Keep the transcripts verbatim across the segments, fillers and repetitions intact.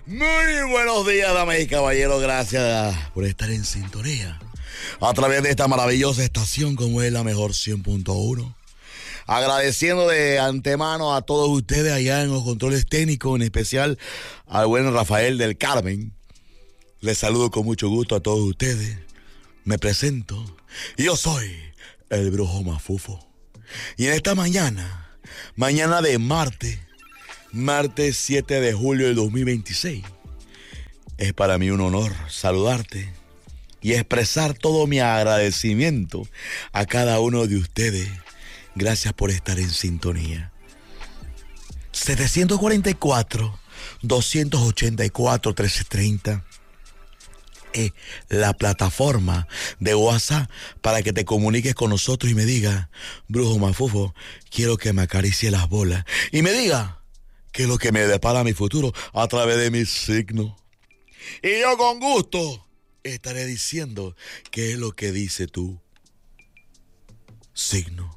Muy buenos días, damas y caballeros. Gracias por estar en sintonía a través de esta maravillosa estación como es la mejor cien punto uno. Agradeciendo de antemano a todos ustedes allá en los controles técnicos, en especial al buen Rafael del Carmen. Les saludo con mucho gusto a todos ustedes. Me presento. Yo soy el Brujo Mafufo. Y en esta mañana, mañana de martes, martes siete de julio del dos mil veintiséis, es para mí un honor saludarte y expresar todo mi agradecimiento a cada uno de ustedes. Gracias por estar en sintonía. setecientos cuarenta y cuatro, doscientos ochenta y cuatro, trece treinta es la plataforma de WhatsApp para que te comuniques con nosotros y me digas: Brujo Mafufo, quiero que me acaricie las bolas. Y me diga qué es lo que me depara mi futuro a través de mis signos. Y yo con gusto estaré diciendo qué es lo que dice tu signo.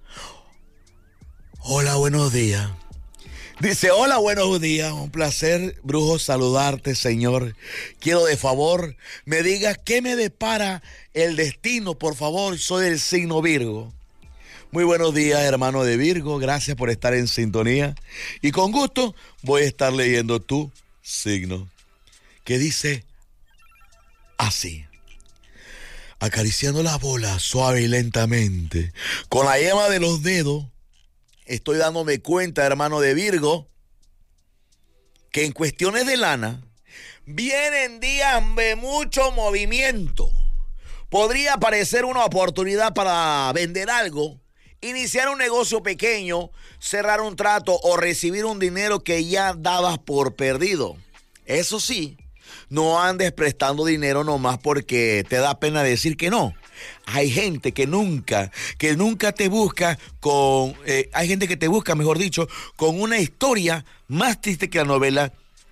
Hola, buenos días. Dice, hola, buenos días. Un placer, Brujo, saludarte, señor. Quiero de favor me digas qué me depara el destino, por favor. Soy del signo Virgo. Muy buenos días, hermano de Virgo. Gracias por estar en sintonía. Y con gusto voy a estar leyendo tu signo, que dice así. Acariciando la bola suave y lentamente, con la yema de los dedos, estoy dándome cuenta, hermano de Virgo, que en cuestiones de lana vienen días de mucho movimiento. Podría aparecer una oportunidad para vender algo, iniciar un negocio pequeño, cerrar un trato o recibir un dinero que ya dabas por perdido. Eso sí, no andes prestando dinero nomás porque te da pena decir que no. Hay gente que nunca, que nunca te busca con, eh, hay gente que te busca, mejor dicho, con una historia más triste que la novela.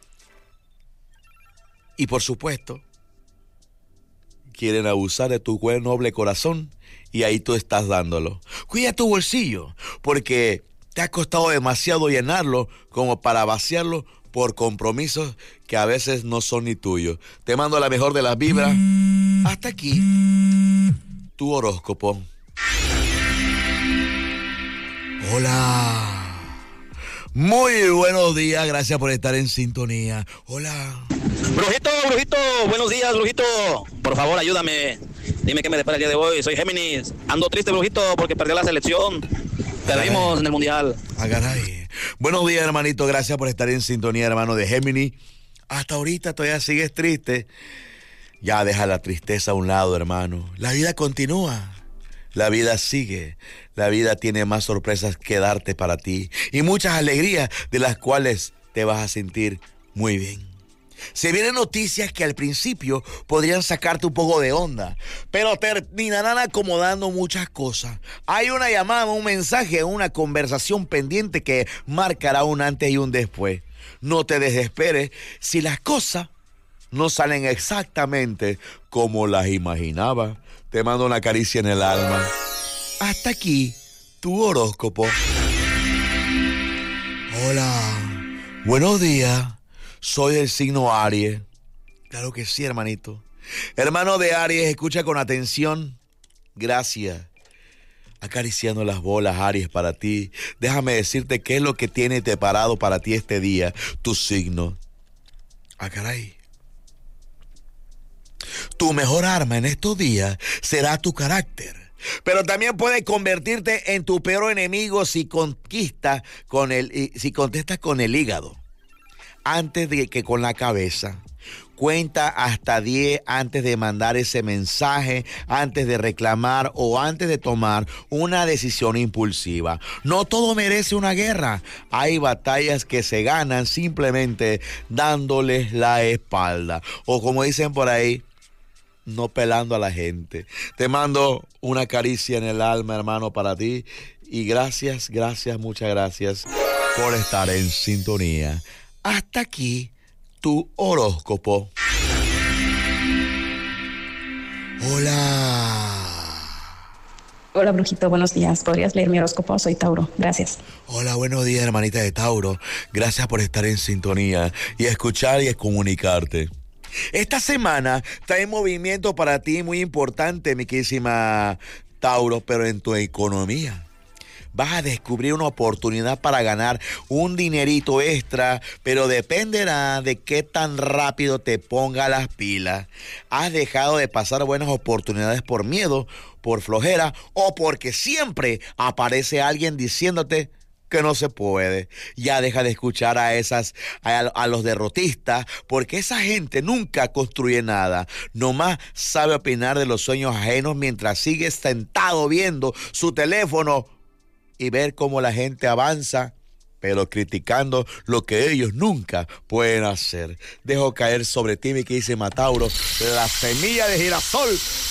Y por supuesto, quieren abusar de tu buen noble corazón y ahí tú estás dándolo. Cuida tu bolsillo, porque te ha costado demasiado llenarlo como para vaciarlo por compromisos que a veces no son ni tuyos. Te mando la mejor de las vibras. Hasta aquí tu horóscopo. Hola. Muy buenos días, gracias por estar en sintonía. Hola. Brujito, brujito, buenos días, brujito. Por favor, ayúdame. Dime qué me depara el día de hoy. Soy Géminis. Ando triste, brujito, porque perdí la selección. Perdimos en el mundial. Ah, caray. Buenos días, hermanito. Gracias por estar en sintonía, hermano de Géminis. Hasta ahorita todavía sigues triste. Ya deja la tristeza a un lado, hermano. La vida continúa. La vida sigue. La vida tiene más sorpresas que darte para ti. Y muchas alegrías de las cuales te vas a sentir muy bien. Se vienen noticias que al principio podrían sacarte un poco de onda, pero terminarán acomodando muchas cosas. Hay una llamada, un mensaje, una conversación pendiente que marcará un antes y un después. No te desesperes si las cosas no salen exactamente como las imaginaba. Te mando una caricia en el alma. Hasta aquí tu horóscopo. Hola, buenos días. Soy del signo Aries. Claro que sí, hermanito. Hermano de Aries, escucha con atención. Gracias. Acariciando las bolas, Aries, para ti. Déjame decirte qué es lo que tiene preparado para ti este día, tu signo. Ah, caray. Tu mejor arma en estos días será tu carácter. Pero también puede convertirte en tu peor enemigo si conquistas con el, si contestas con el hígado antes de que con la cabeza. Cuenta hasta diez antes de mandar ese mensaje, antes de reclamar o antes de tomar una decisión impulsiva. No todo merece una guerra. Hay batallas que se ganan simplemente dándoles la espalda. O como dicen por ahí, no pelando a la gente. Te mando una caricia en el alma, hermano, para ti. Y gracias, gracias, muchas gracias por estar en sintonía. Hasta aquí tu horóscopo. Hola. Hola, brujito, buenos días. ¿Podrías leer mi horóscopo? Soy Tauro. Gracias. Hola, buenos días, hermanita de Tauro. Gracias por estar en sintonía y escuchar y comunicarte. Esta semana trae movimiento para ti muy importante, mi queridísima Tauro, pero en tu economía. Vas a descubrir una oportunidad para ganar un dinerito extra, pero dependerá de qué tan rápido te ponga las pilas. Has dejado de pasar buenas oportunidades por miedo, por flojera o porque siempre aparece alguien diciéndote que no se puede. Ya deja de escuchar a esas, a, a los derrotistas, porque esa gente nunca construye nada. Nomás sabe opinar de los sueños ajenos mientras sigue sentado viendo su teléfono y ver cómo la gente avanza, pero criticando lo que ellos nunca pueden hacer. Dejo caer sobre ti, mi queridísima Tauro, la semilla de girasol.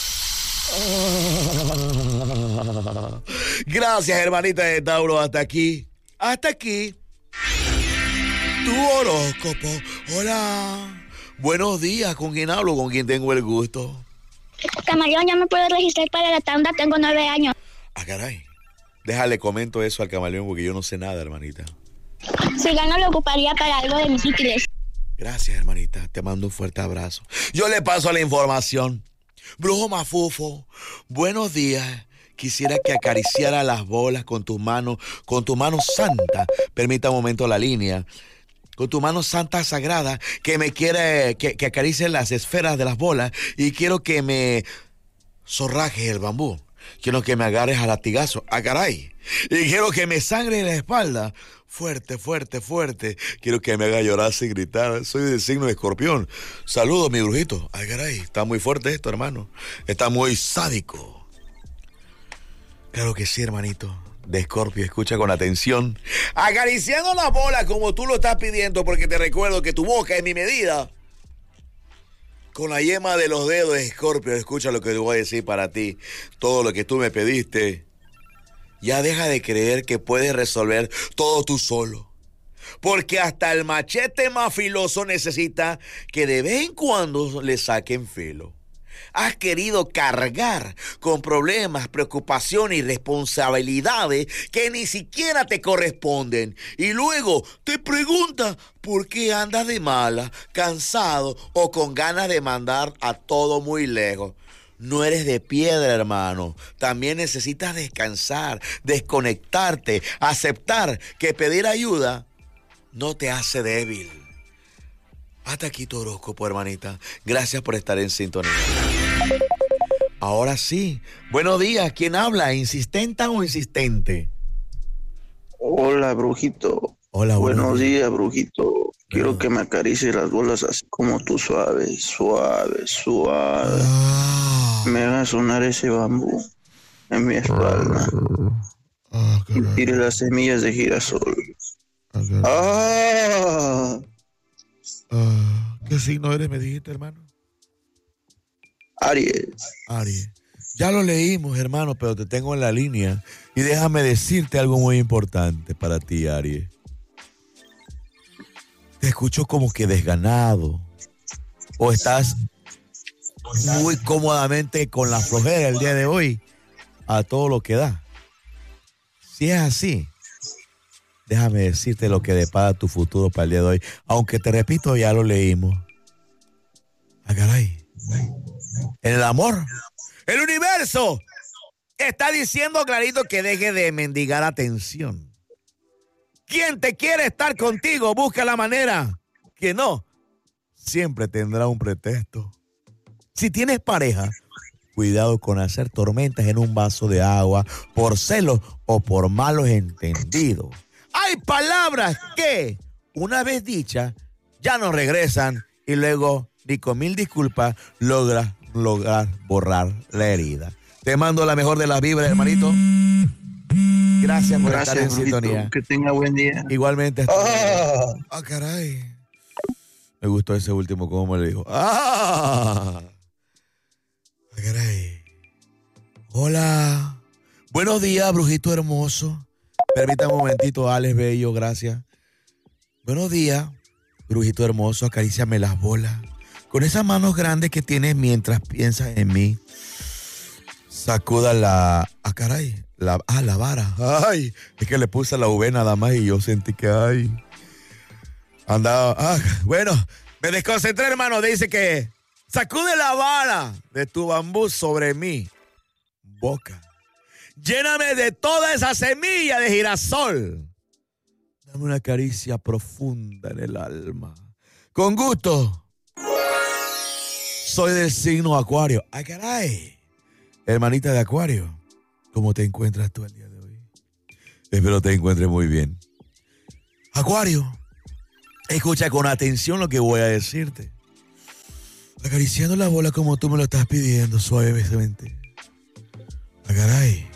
Gracias, hermanita de Tauro. Hasta aquí, hasta aquí tu horóscopo. Hola, buenos días. ¿Con quién hablo? ¿Con quién tengo el gusto? Camaleón, ya me puedo registrar para la tanda, tengo nueve años. Ah, caray. Déjale, comento eso al camaleón porque yo no sé nada, hermanita. Si gano, lo ocuparía para algo de mis útiles. Gracias, hermanita. Te mando un fuerte abrazo. Yo le paso la información. Brujo Mafufo, buenos días. Quisiera que acariciara las bolas con tus manos, con tu mano santa. Permita un momento la línea. Con tu mano santa sagrada, que me quiere, que, que acaricie las esferas de las bolas y quiero que me zorrajes el bambú. Quiero que me agarres a latigazo. ¡Ah, caray! Y quiero que me sangre en la espalda. Fuerte, fuerte, fuerte. Quiero que me haga llorar sin gritar. Soy del signo de Escorpión. Saludos, mi brujito. ¡Ay, caray! Está muy fuerte esto, hermano. Está muy sádico. Claro que sí, hermanito. De Escorpio, escucha con atención. Acariciando la bola como tú lo estás pidiendo, porque te recuerdo que tu boca es mi medida. Con la yema de los dedos, Escorpio, escucha lo que te voy a decir para ti. Todo lo que tú me pediste. Ya deja de creer que puedes resolver todo tú solo. Porque hasta el machete más filoso necesita que de vez en cuando le saquen filo. Has querido cargar con problemas, preocupaciones y responsabilidades que ni siquiera te corresponden. Y luego te preguntas por qué andas de mala, cansado o con ganas de mandar a todo muy lejos. No eres de piedra, hermano. También necesitas descansar, desconectarte, aceptar que pedir ayuda no te hace débil. Hasta aquí tu horóscopo, hermanita. Gracias por estar en sintonía. Ahora sí. Buenos días. ¿Quién habla? ¿Insistenta o insistente? Hola, brujito. Hola, buenos días, días, brujito. Quiero no. que me acaricie las bolas así como tú, suave, suave, suave. Ah. Me haga sonar ese bambú en mi espalda. Ah, y tire las semillas de girasol. Ah, ¡Ah! ah. ¿Qué signo eres, me dijiste, hermano? Aries. Aries. Ya lo leímos, hermano, pero te tengo en la línea. Y déjame decirte algo muy importante para ti, Aries. Te escucho como que desganado. O estás muy cómodamente con la flojera el día de hoy a todo lo que da. Si es así, déjame decirte lo que depara tu futuro para el día de hoy. Aunque te repito, ya lo leímos. Ah, caray. En el amor, el universo está diciendo clarito que deje de mendigar atención. Quien te quiere estar contigo busca la manera. Que no, siempre tendrá un pretexto. Si tienes pareja, cuidado con hacer tormentas en un vaso de agua por celos o por malos entendidos. Hay palabras que, una vez dichas, ya no regresan y luego, ni con mil disculpas, logras lograr borrar la herida. Te mando la mejor de las vibras, hermanito. Gracias por Gracias, estar en brujito. sintonía. Que tenga buen día. Igualmente. ¡Ah! Ah, caray. Me gustó ese último, como me lo dijo. ¡Ah! Ah, caray. Hola. Buenos días, brujito hermoso. Permítame un momentito, Alex Bello, gracias. Buenos días, brujito hermoso. Acaríciame las bolas. Con esas manos grandes que tienes mientras piensas en mí. Sacuda la... Ah, caray. La, ah, la vara. Ay, es que le puse la V nada más y yo sentí que, ay... Andaba... Ah, bueno, me desconcentré, hermano. Dice que... Sacude la vara de tu bambú sobre mi boca. Lléname de toda esa semilla de girasol. Dame una caricia profunda en el alma. Con gusto. Soy del signo Acuario. ¡Ay, caray! Hermanita de Acuario, ¿cómo te encuentras tú el día de hoy? Espero te encuentres muy bien. Acuario, escucha con atención lo que voy a decirte. Acariciando la bola como tú me lo estás pidiendo, suavemente. ¡Ay, caray!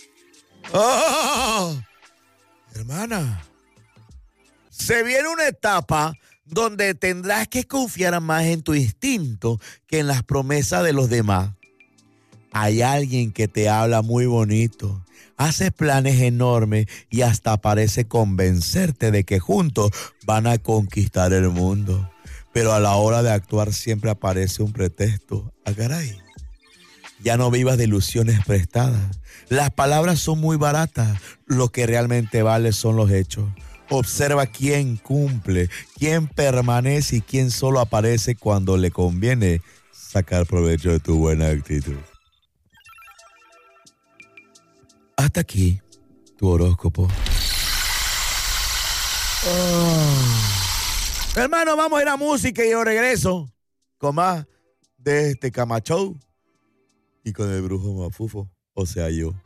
¡Oh! Hermana, se viene una etapa donde tendrás que confiar más en tu instinto que en las promesas de los demás. Hay alguien que te habla muy bonito, hace planes enormes y hasta parece convencerte de que juntos van a conquistar el mundo. Pero a la hora de actuar siempre aparece un pretexto. ¡Ah, caray! Ya no vivas de ilusiones prestadas. Las palabras son muy baratas. Lo que realmente vale son los hechos. Observa quién cumple, quién permanece y quién solo aparece cuando le conviene sacar provecho de tu buena actitud. Hasta aquí tu horóscopo. Oh. Hermano, vamos a ir a música y yo regreso con más de este Cama Show y con el brujo Mafufo, o sea yo.